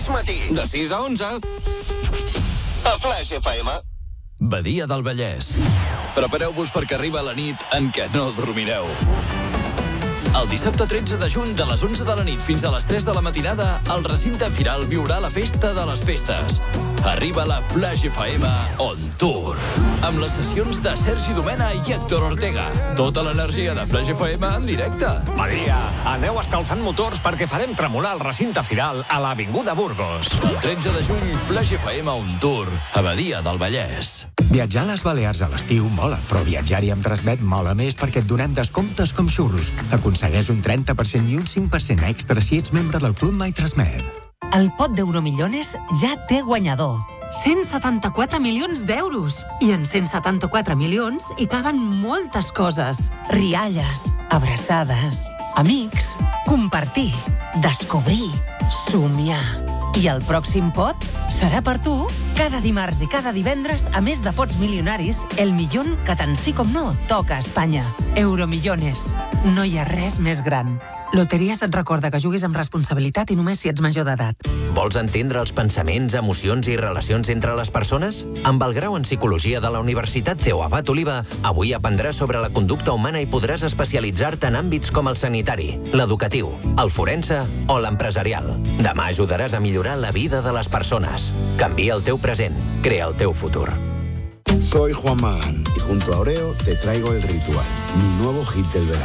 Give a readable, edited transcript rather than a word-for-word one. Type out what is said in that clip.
Més matí. De 6 a 11. A Flash FM. Badia del Vallès. Prepareu-vos perquè arriba la nit en què no dormireu. El dissabte 13 de juny, de les 11 de la nit fins a les 3 de la matinada, el recinte Firal viurà la festa de les festes. Arriba la Flash FM On Tour, amb les sessions de Sergi Domena i Héctor Ortega. Tota l'energia de Flash FM en directe. Badia, aneu escalfant motors perquè farem tremolar el recinte Firal a l'Avinguda Burgos. El 13 de juny, Flash FM On Tour, a Badia del Vallès. Viatjar a les Balears a l'estiu mola, però viatjar-hi amb Transmet mola més perquè et donem descomptes com xurros. Aconsegueix un 30% i un 5% extra si ets membre del Club My Transmet. El pot d'Euromillones ja té guanyador. 174 milions d'euros. I en 174 milions hi caben moltes coses. Rialles, abraçades, amics, compartir, descobrir, somiar. I el pròxim pot serà per tu. Cada dimarts i cada divendres, a més de pots milionaris, el millón que tant sí com no toca a Espanya. Euromillones. No hi ha res més gran. Loteries et recorda que juguis amb responsabilitat i només si ets major d'edat. Vols entendre els pensaments, emocions i relacions entre les persones? Amb el grau en Psicologia de la Universitat CEU Abat Oliva, avui aprendràs sobre la conducta humana i podràs especialitzar-te en àmbits com el sanitari, l'educatiu, el forense o l'empresarial. Demà ajudaràs a millorar la vida de les persones. Canvia el teu present, crea el teu futur. Soy Juan Magán y junto a Oreo te traigo El Ritual, mi nuevo hit del verano.